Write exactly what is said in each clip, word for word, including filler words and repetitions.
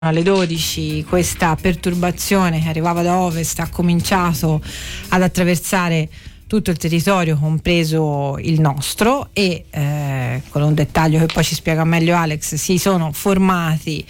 Alle dodici questa perturbazione che arrivava da ovest ha cominciato ad attraversare tutto il territorio, compreso il nostro, e eh, con un dettaglio che poi ci spiega meglio Alex, si sono formati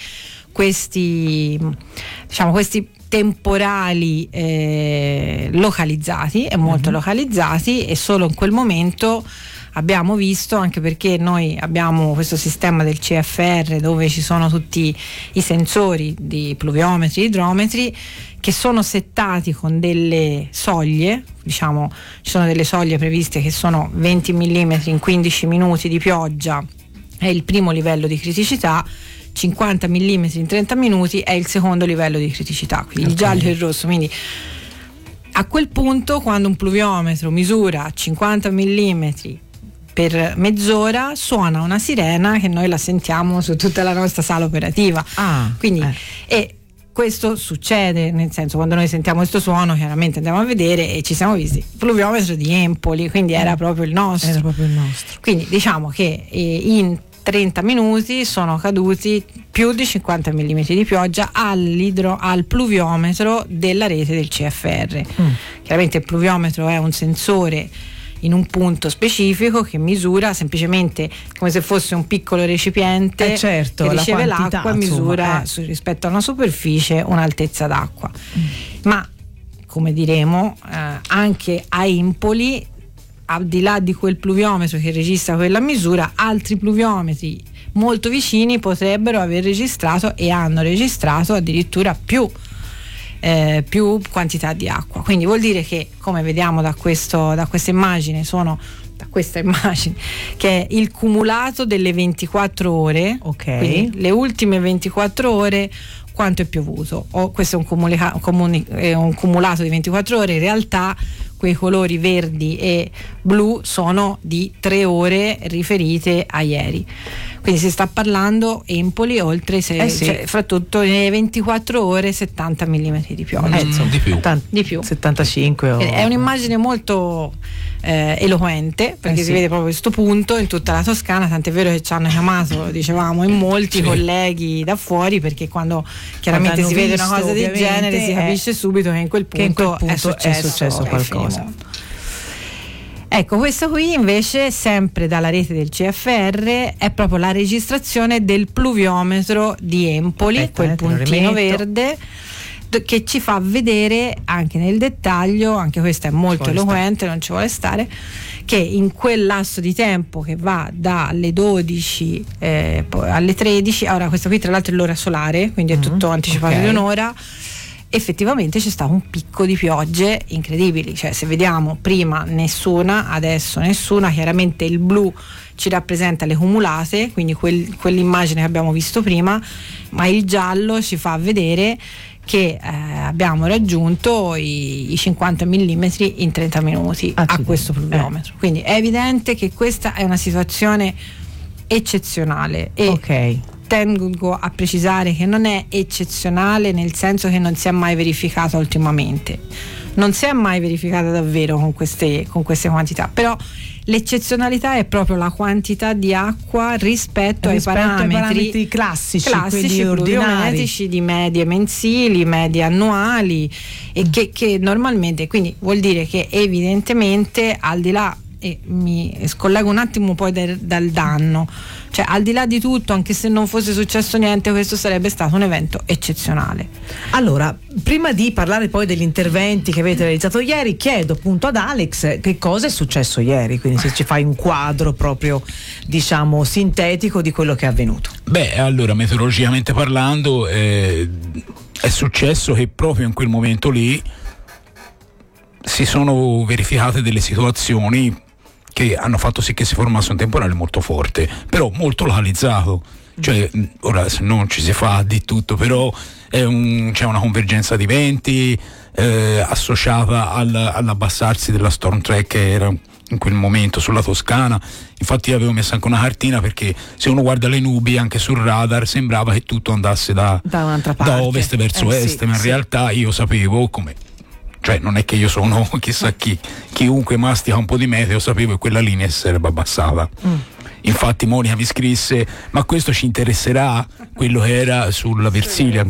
questi, diciamo, questi temporali eh, localizzati e molto mm-hmm. localizzati, e solo in quel momento abbiamo visto, anche perché noi abbiamo questo sistema del C F R dove ci sono tutti i sensori di pluviometri, idrometri, che sono settati con delle soglie, diciamo ci sono delle soglie previste che sono venti millimetri in quindici minuti di pioggia, è il primo livello di criticità, cinquanta millimetri in trenta minuti è il secondo livello di criticità, quindi okay. il giallo e il rosso. Quindi a quel punto, quando un pluviometro misura cinquanta millimetri per mezz'ora, suona una sirena che noi la sentiamo su tutta la nostra sala operativa. Ah, quindi eh. e questo succede, nel senso, quando noi sentiamo questo suono chiaramente andiamo a vedere e ci siamo visti il pluviometro di Empoli, quindi era proprio il nostro. Era proprio il nostro. Quindi diciamo che eh, in trenta minuti sono caduti più di cinquanta millimetri di pioggia all'idro, al pluviometro della rete del C F R. Mm. Chiaramente il pluviometro è un sensore in un punto specifico che misura semplicemente, come se fosse un piccolo recipiente eh certo, che riceve la quantità, l'acqua e misura insomma, eh. su, rispetto a una superficie un'altezza d'acqua. Mm. Ma come diremo eh, anche a Empoli, al di là di quel pluviometro che registra quella misura, altri pluviometri molto vicini potrebbero aver registrato e hanno registrato addirittura più Eh, più quantità di acqua. Quindi vuol dire che, come vediamo da questo da questa immagine, sono da questa immagine che è il cumulato delle ventiquattro ore, ok, quindi le ultime ventiquattro ore quanto è piovuto. O questo è un, comunica- comuni- è un cumulato di ventiquattro ore, in realtà quei colori verdi e blu sono di tre ore riferite a ieri. Quindi si sta parlando Empoli oltre se, eh sì. cioè, fra tutto nelle ventiquattro ore settanta millimetri di pioggia. Eh, insomma, di più. settanta, di più. settantacinque. O... È un'immagine molto eh, eloquente, perché eh si sì. vede proprio questo punto in tutta la Toscana, tant'è vero che ci hanno chiamato, dicevamo, in molti sì. colleghi da fuori, perché quando chiaramente quando si vede una cosa del genere si capisce subito che in quel punto, in quel punto è, successo, è successo qualcosa. Ecco, questo qui invece, sempre dalla rete del C F R, è proprio la registrazione del pluviometro di Empoli, Aspetta, quel puntino verde, che ci fa vedere anche nel dettaglio, anche questo è molto Poi eloquente, sta. non ci vuole stare, che in quel lasso di tempo che va dalle dodici eh, alle tredici, ora questo qui tra l'altro è l'ora solare, quindi è tutto mm, anticipato okay. di un'ora, effettivamente c'è stato un picco di piogge incredibili, cioè se vediamo prima nessuna, adesso nessuna, chiaramente il blu ci rappresenta le cumulate, quindi quel, quell'immagine che abbiamo visto prima, ma il giallo ci fa vedere che eh, abbiamo raggiunto i, i cinquanta millimetri in trenta minuti ah, a questo pluviometro, eh. quindi è evidente che questa è una situazione eccezionale e ok. tengo a precisare che non è eccezionale nel senso che non si è mai verificata ultimamente, non si è mai verificata davvero con queste, con queste quantità, però l'eccezionalità è proprio la quantità di acqua rispetto, rispetto ai, parametri ai parametri classici, classici pluviometrici di medie mensili, medie annuali e che, che normalmente, quindi vuol dire che evidentemente al di là, e mi scollego un attimo poi dal, dal danno, cioè al di là di tutto, anche se non fosse successo niente, questo sarebbe stato un evento eccezionale. Allora, prima di parlare poi degli interventi che avete realizzato ieri, chiedo appunto ad Alex che cosa è successo ieri, quindi se ci fai un quadro proprio, diciamo, sintetico di quello che è avvenuto. Beh, allora, meteorologicamente parlando eh, è successo che proprio in quel momento lì si sono verificate delle situazioni che hanno fatto sì che si formasse un temporale molto forte, però molto localizzato, cioè ora non ci si fa di tutto, però è un, c'è una convergenza di venti eh, associata al, all'abbassarsi della storm track che era in quel momento sulla Toscana. Infatti io avevo messo anche una cartina, perché se uno guarda le nubi anche sul radar sembrava che tutto andasse da, da, un'altra parte. da ovest verso eh, est, sì, ma in sì. realtà io sapevo come, cioè non è che io sono chissà chi, chiunque mastica un po' di meteo, sapevo che quella linea si sarebbe abbassata. Mm. Infatti Monica mi scrisse: ma questo ci interesserà, quello che era sulla Versilia,